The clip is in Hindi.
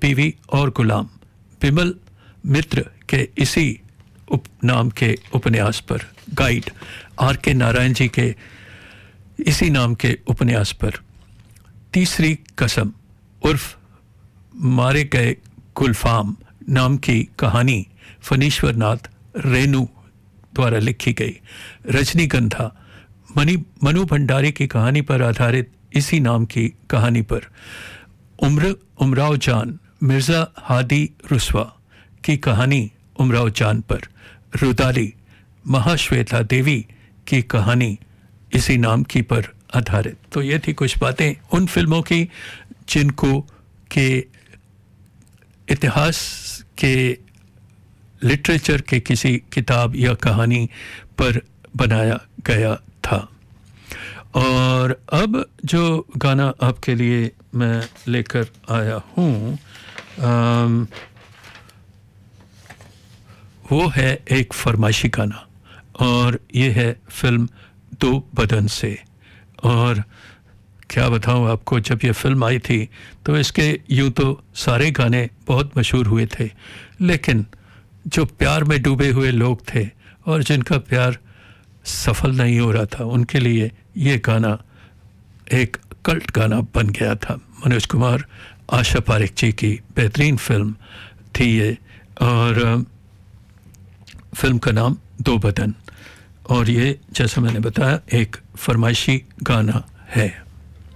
बीवी और गुलाम, बिमल मित्र के इसी उपनाम के उपन्यास पर, गाइड आर के नारायण जी के इसी नाम के उपन्यास पर, तीसरी कसम उर्फ मारे गए गुलफाम नाम की कहानी फणीश्वर नाथ रेणु द्वारा लिखी गई, रजनीगंधा मनु भंडारी की कहानी पर आधारित इसी नाम की कहानी पर, उमराव जान मिर्ज़ा हादी रुस्वा की कहानी उमराव जान पर, रुदाली महाश्वेता देवी की कहानी इसी नाम की पर आधारित। तो ये थी कुछ बातें उन फिल्मों की जिनको के इतिहास के लिटरेचर के किसी किताब या कहानी पर बनाया गया था। और अब जो गाना आपके लिए मैं लेकर आया हूँ वो है एक फरमाइशी गाना, और ये है फिल्म दो बदन से। और क्या बताऊँ आपको, जब ये फिल्म आई थी तो इसके यूँ तो सारे गाने बहुत मशहूर हुए थे, लेकिन जो प्यार में डूबे हुए लोग थे और जिनका प्यार सफल नहीं हो रहा था, उनके लिए ये गाना एक कल्ट गाना बन गया था। मनोज कुमार, आशा पारेख जी की बेहतरीन फिल्म थी ये, और फिल्म का नाम दो बदन, और ये जैसा मैंने बताया एक फरमाइशी गाना है।